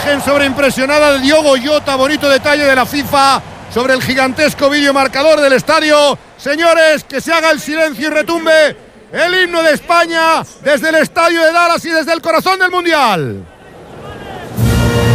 imagen sobreimpresionada de Diogo Jota, bonito detalle de la FIFA sobre el gigantesco videomarcador del estadio. Señores, que se haga el silencio y retumbe el himno de España desde el estadio de Dallas y desde el corazón del Mundial.